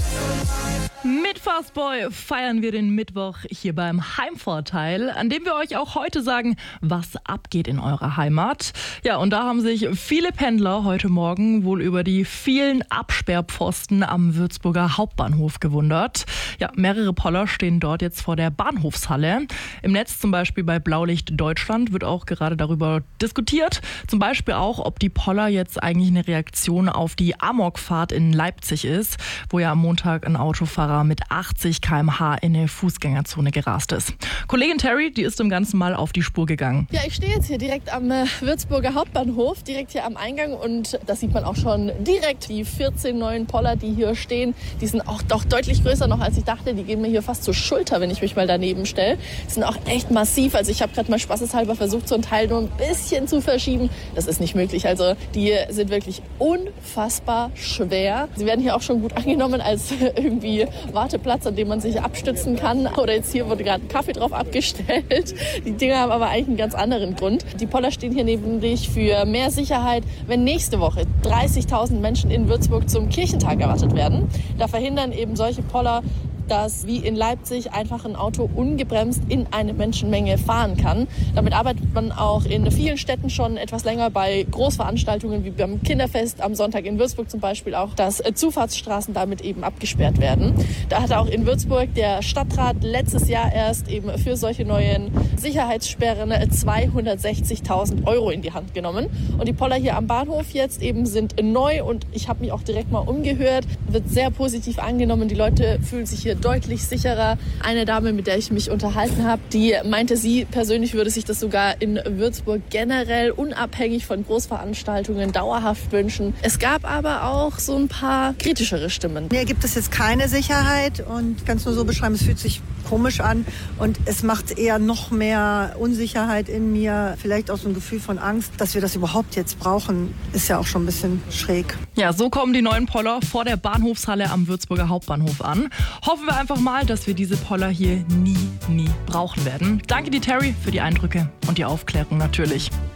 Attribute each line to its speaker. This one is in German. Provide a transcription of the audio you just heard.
Speaker 1: Mit Fastboy feiern wir den Mittwoch hier beim Heimvorteil, an dem wir euch auch heute sagen, was abgeht in eurer Heimat. Ja, und da haben sich viele Pendler heute Morgen wohl über die vielen Absperrpfosten am Würzburger Hauptbahnhof gewundert. Ja, mehrere Poller stehen dort jetzt vor der Bahnhofshalle. Im Netz, zum Beispiel bei Blaulicht Deutschland, wird auch gerade darüber diskutiert. Zum Beispiel auch, ob die Poller jetzt eigentlich eine Reaktion auf die Amokfahrt in Leipzig ist, wo ja am Montag ein Autofahrer mit 80 km/h in eine Fußgängerzone gerast ist. Kollegin Terry, die ist dem Ganzen mal auf die Spur gegangen.
Speaker 2: Ja, ich stehe jetzt hier direkt am Würzburger Hauptbahnhof, direkt hier am Eingang, und da sieht man auch schon direkt die 14 neuen Poller, die hier stehen. Die sind auch doch deutlich größer noch, als ich dachte. Die gehen mir hier fast zur Schulter, wenn ich mich mal daneben stelle. Die sind auch echt massiv. Also ich habe gerade mal spaßeshalber versucht, so ein Teil nur ein bisschen zu verschieben. Das ist nicht möglich. Also die sind wirklich unfassbar schwer. Sie werden hier auch schon gut angenommen als irgendwie Warteplatz, an dem man sich abstützen kann. Oder jetzt hier wurde gerade ein Kaffee drauf abgestellt. Die Dinger haben aber eigentlich einen ganz anderen Grund. Die Poller stehen hier nämlich für mehr Sicherheit, wenn nächste Woche 30.000 Menschen in Würzburg zum Kirchentag erwartet werden. Da verhindern eben solche Poller, dass wie in Leipzig einfach ein Auto ungebremst in eine Menschenmenge fahren kann. Damit arbeitet man auch in vielen Städten schon etwas länger bei Großveranstaltungen wie beim Kinderfest am Sonntag in Würzburg zum Beispiel auch, dass Zufahrtsstraßen damit eben abgesperrt werden. Da hat auch in Würzburg der Stadtrat letztes Jahr erst eben für solche neuen Sicherheitssperren 260.000 € in die Hand genommen. Und die Poller hier am Bahnhof jetzt eben sind neu, und ich habe mich auch direkt mal umgehört. Wird sehr positiv angenommen. Die Leute fühlen sich hier deutlich sicherer. Eine Dame, mit der ich mich unterhalten habe, die meinte, sie persönlich würde sich das sogar in Würzburg generell unabhängig von Großveranstaltungen dauerhaft wünschen. Es gab aber auch so ein paar kritischere Stimmen.
Speaker 3: Mir gibt es jetzt keine Sicherheit, und ich kann es nur so beschreiben, es fühlt sich komisch an und es macht eher noch mehr Unsicherheit in mir, vielleicht auch so ein Gefühl von Angst, dass wir das überhaupt jetzt brauchen, ist ja auch schon ein bisschen schräg.
Speaker 1: Ja, so kommen die neuen Poller vor der Bahnhofshalle am Würzburger Hauptbahnhof an. Hoffen wir einfach mal, dass wir diese Poller hier nie brauchen werden. Danke dir, Terry, für die Eindrücke und die Aufklärung natürlich.